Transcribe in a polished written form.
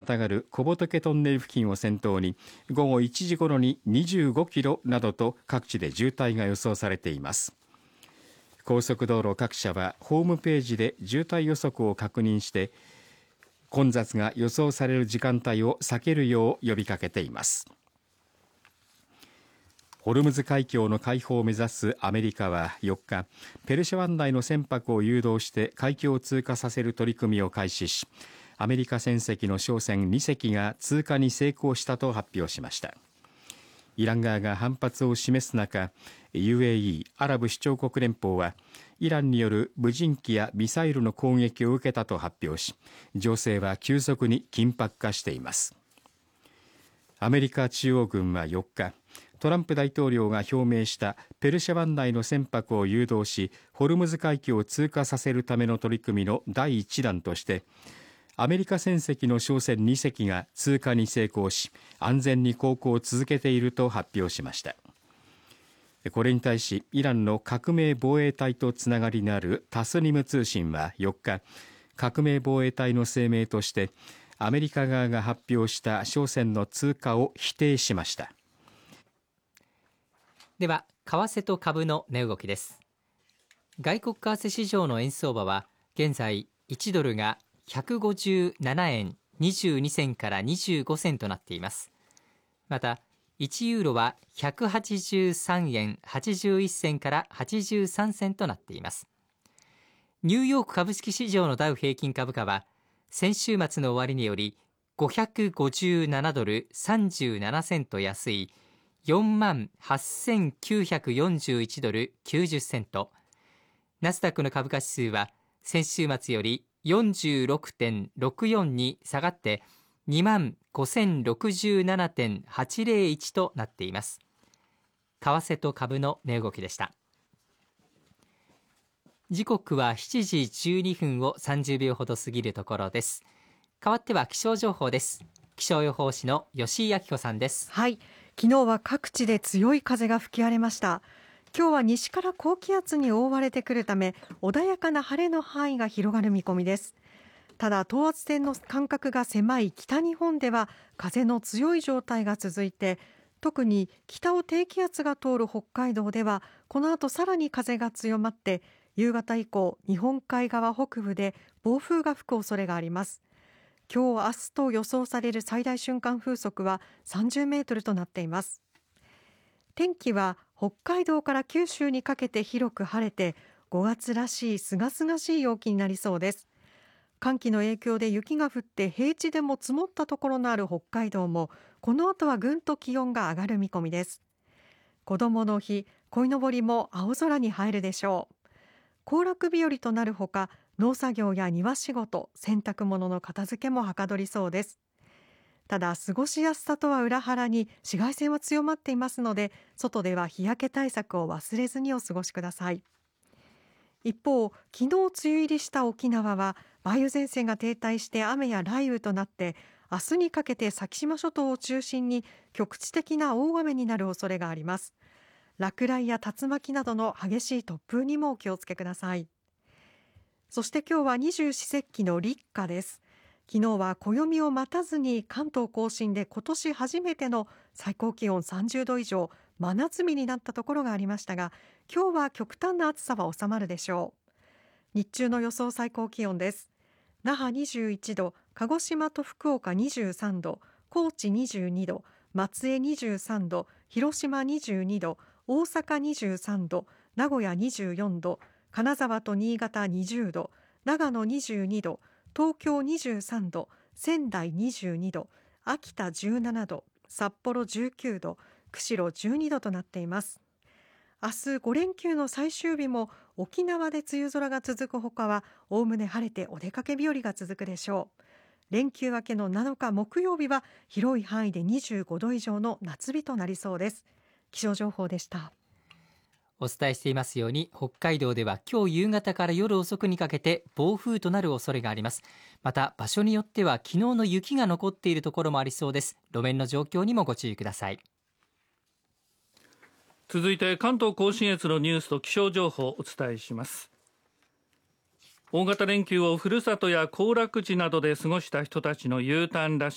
たがる小仏トンネル付近を先頭に午後1時ごろに25キロなどと各地で渋滞が予想されています。高速道路各社はホームページで渋滞予測を確認して混雑が予想される時間帯を避けるよう呼びかけています。ホルムズ海峡の開放を目指すアメリカは4日、ペルシャ湾内の船舶を誘導して海峡を通過させる取り組みを開始し、アメリカ船籍の商船2隻が通過に成功したと発表しました。イラン側が反発を示す中、UAE アラブ首長国連邦はイランによる無人機やミサイルの攻撃を受けたと発表し、情勢は急速に緊迫化しています。アメリカ中央軍は4日、トランプ大統領が表明したペルシャ湾内の船舶を誘導しホルムズ海峡を通過させるための取り組みの第1弾としてアメリカ船籍の商船2隻が通過に成功し安全に航行を続けていると発表しました。これに対しイランの革命防衛隊とつながりのあるタスニム通信は4日、革命防衛隊の声明としてアメリカ側が発表した商船の通過を否定しました。 では為替と株の値動きです。外国為替市場の円相場は現在1ドルが157円22銭から25銭となっています。また1ユーロは183円81銭から83銭となっています。ニューヨーク株式市場のダウ平均株価は先週末の終値より557ドル37セント安い48,941ドル90セント。ナスダックの株価指数は先週末より 46.64 に下がって25,067.801 となっています。為替と株の値動きでした。時刻は7時12分を30秒ほど過ぎるところです。代わっては気象情報です。気象予報士の吉井明子さんです。 はい、昨日は各地で強い風が吹き荒れました。今日は西から高気圧に覆われてくるため穏やかな晴れの範囲が広がる見込みです。ただ等圧線の間隔が狭い北日本では風の強い状態が続いて、特に北を低気圧が通る北海道ではこの後さらに風が強まって夕方以降日本海側北部で暴風が吹く恐れがあります。今日明日と予想される最大瞬間風速は30メートルとなっています。天気は北海道から九州にかけて広く晴れて5月らしいすがすがしい陽気になりそうです。寒気の影響で雪が降って平地でも積もったところのある北海道もこの後はぐんと気温が上がる見込みです。こどもの日、鯉のぼりも青空に映えるでしょう。行楽日和となるほか農作業や庭仕事、洗濯物の片付けもはかどりそうです。ただ過ごしやすさとは裏腹に紫外線は強まっていますので外では日焼け対策を忘れずにお過ごしください。一方、昨日梅雨入りした沖縄は梅雨前線が停滞して雨や雷雨となって明日にかけて先島諸島を中心に局地的な大雨になる恐れがあります。落雷や竜巻などの激しい突風にもお気をつけください。そして今日は二十四節気の立夏です。昨日は暦を待たずに関東甲信で今年初めての最高気温30度以上真夏日になったところがありましたが、今日は極端な暑さは収まるでしょう。日中の予想最高気温です。那覇21度、鹿児島と福岡23度、高知22度、松江23度、広島22度、大阪23度、名古屋24度、金沢と新潟20度、長野22度、東京23度、仙台22度、秋田17度、札幌19度、釧路12度となっています。明日5連休の最終日も沖縄で梅雨空が続くほかはおおむね晴れてお出かけ日和が続くでしょう。連休明けの7日木曜日は広い範囲で25度以上の夏日となりそうです。気象情報でした。 お伝えしていますように北海道では今日夕方から夜遅くにかけて暴風となる恐れがあります。また場所によっては昨日の雪が残っているところもありそうです。路面の状況にもご注意ください。 続いて関東甲信越のニュースと気象情報をお伝えします。大型連休をふるさとや行楽地などで過ごした人たちの U ターンラッ